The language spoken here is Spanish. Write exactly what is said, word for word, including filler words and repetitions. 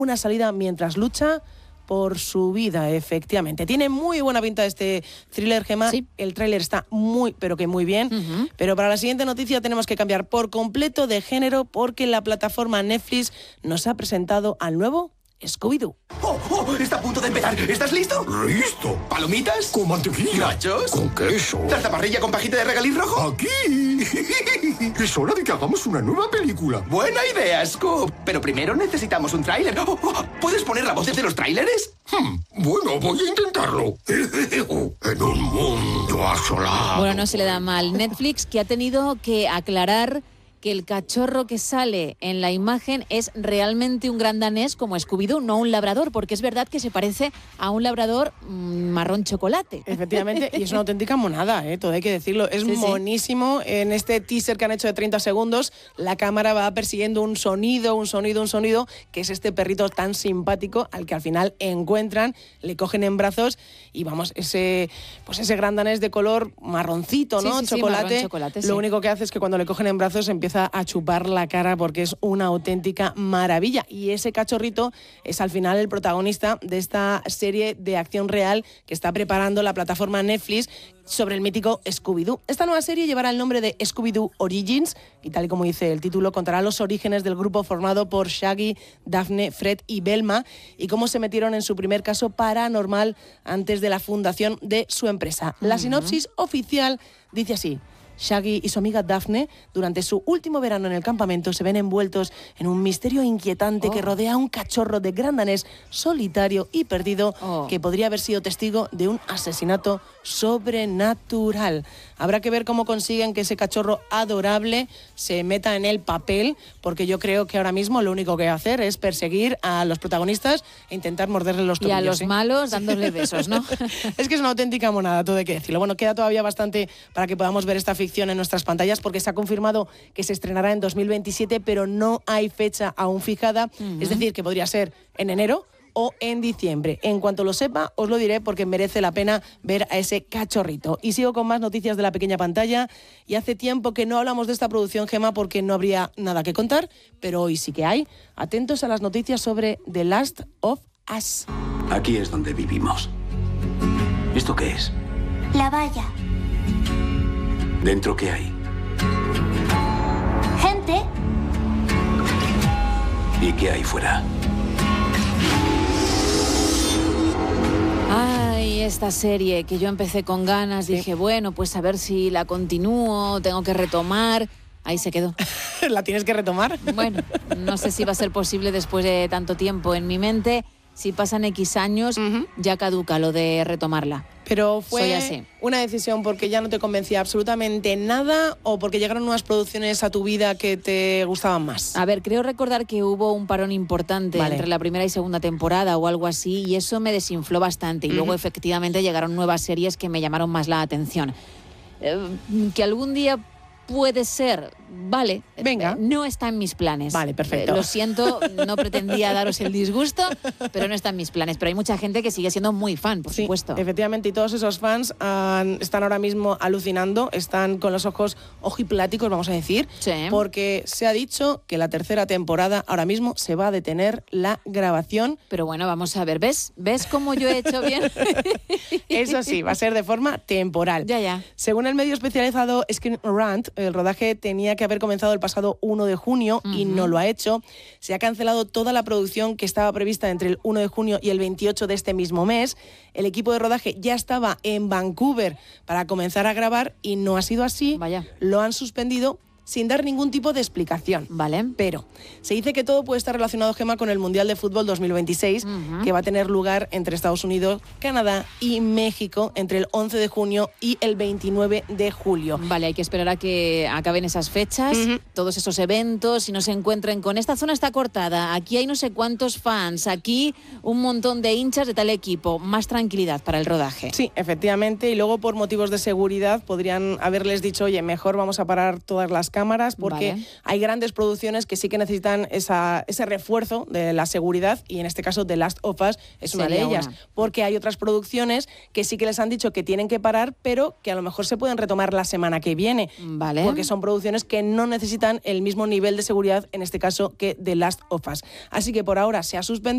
una salida mientras lucha por su vida, efectivamente. Tiene muy buena pinta este thriller, Gemma. Sí. El tráiler está muy, pero que muy bien. Uh-huh. Pero para la siguiente noticia tenemos que cambiar por completo de género porque la plataforma Netflix nos ha presentado al nuevo Scooby-Doo. ¡Oh, oh! Está a punto de empezar. ¿Estás listo? ¡Listo! ¿Palomitas? Con mantequilla. ¿Nachos? Con queso. ¿Tarta parrilla con pajita de regaliz rojo? ¡Aquí! Es hora de que hagamos una nueva película. Buena idea, Scoop. Pero primero necesitamos un tráiler. Oh, oh, ¿puedes poner la voz de los tráileres? Hmm, bueno, voy a intentarlo. En un mundo asolado. Bueno, no se le da mal. Netflix, que ha tenido que aclarar que el cachorro que sale en la imagen es realmente un gran danés como Scooby-Doo, no un labrador, porque es verdad que se parece a un labrador mmm, marrón chocolate. Efectivamente, y es una auténtica monada, ¿eh? Todo hay que decirlo. Es sí, monísimo. Sí. En este teaser que han hecho de treinta segundos, la cámara va persiguiendo un sonido, un sonido, un sonido, que es este perrito tan simpático al que al final encuentran, le cogen en brazos y vamos, ese, pues ese gran danés de color marroncito, ¿no? Sí, sí, chocolate. Sí, marrón, chocolate, sí. Lo único que hace es que cuando le cogen en brazos empieza a chupar la cara porque es una auténtica maravilla. Y ese cachorrito es al final el protagonista de esta serie de acción real que está preparando la plataforma Netflix sobre el mítico Scooby-Doo. Esta nueva serie llevará el nombre de Scooby-Doo Origins y tal y como dice el título, contará los orígenes del grupo formado por Shaggy, Daphne, Fred y Velma y cómo se metieron en su primer caso paranormal antes de la fundación de su empresa. La sinopsis oficial dice así: Shaggy y su amiga Daphne, durante su último verano en el campamento, se ven envueltos en un misterio inquietante oh. que rodea a un cachorro de gran danés solitario y perdido oh. que podría haber sido testigo de un asesinato sobrenatural. Habrá que ver cómo consiguen que ese cachorro adorable se meta en el papel, porque yo creo que ahora mismo lo único que va a hacer es perseguir a los protagonistas e intentar morderle los tobillos. Y a los ¿eh? malos dándole besos, ¿no? Es que es una auténtica monada, todo hay que decirlo. Bueno, queda todavía bastante para que podamos ver esta ficción en nuestras pantallas porque se ha confirmado que se estrenará en dos mil veintisiete, pero no hay fecha aún fijada, uh-huh. es decir, que podría ser en enero o en diciembre. En cuanto lo sepa, os lo diré porque merece la pena ver a ese cachorrito. Y sigo con más noticias de la pequeña pantalla. Y hace tiempo que no hablamos de esta producción, Gemma, porque no habría nada que contar, pero hoy sí que hay. Atentos a las noticias sobre The Last of Us. Aquí es donde vivimos. ¿Esto qué es? La valla. ¿Dentro qué hay? Gente. ¿Y qué hay fuera? Ay, esta serie que yo empecé con ganas, sí. dije, bueno, pues a ver si la continúo, tengo que retomar. Ahí se quedó. ¿La tienes que retomar? Bueno, no sé si va a ser posible después de tanto tiempo en mi mente. Si pasan X años, uh-huh. ya caduca lo de retomarla. Pero fue Soy así. una decisión porque ya no te convencía absolutamente nada o porque llegaron nuevas producciones a tu vida que te gustaban más. A ver, creo recordar que hubo un parón importante vale. entre la primera y segunda temporada o algo así y eso me desinfló bastante. Y uh-huh. luego efectivamente llegaron nuevas series que me llamaron más la atención. Eh, que algún día puede ser, vale, venga, no está en mis planes. Vale, perfecto. Eh, lo siento, no pretendía daros el disgusto, pero no está en mis planes. Pero hay mucha gente que sigue siendo muy fan, por sí, supuesto. Efectivamente, y todos esos fans han, están ahora mismo alucinando, están con los ojos ojipláticos, vamos a decir, sí. porque se ha dicho que la tercera temporada ahora mismo se va a detener la grabación. Pero bueno, vamos a ver, ¿ves? ¿Ves cómo yo he hecho bien? Eso sí, va a ser de forma temporal. Ya, ya. Según el medio especializado Screen Rant, el rodaje tenía que haber comenzado el pasado uno de junio uh-huh. y no lo ha hecho. Se ha cancelado toda la producción que estaba prevista entre el uno de junio y el veintiocho de este mismo mes. El equipo de rodaje ya estaba en Vancouver para comenzar a grabar y no ha sido así. Vaya. Lo han suspendido sin dar ningún tipo de explicación. Vale. Pero se dice que todo puede estar relacionado, Gemma, con el Mundial de Fútbol dos mil veintiséis, uh-huh. que va a tener lugar entre Estados Unidos, Canadá y México entre el once de junio y el veintinueve de julio. Vale, hay que esperar a que acaben esas fechas, uh-huh. todos esos eventos, y no se encuentren con esta zona está cortada, aquí hay no sé cuántos fans, aquí un montón de hinchas de tal equipo. Más tranquilidad para el rodaje. Sí, efectivamente, y luego por motivos de seguridad podrían haberles dicho, oye, mejor vamos a parar todas las cámaras porque vale. hay grandes producciones que sí que necesitan esa, ese refuerzo de la seguridad y en este caso The Last of Us es una Sería de ellas, una. porque hay otras producciones que sí que les han dicho que tienen que parar, pero que a lo mejor se pueden retomar la semana que viene, vale. porque son producciones que no necesitan el mismo nivel de seguridad, en este caso, que The Last of Us. Así que por ahora se ha suspendido.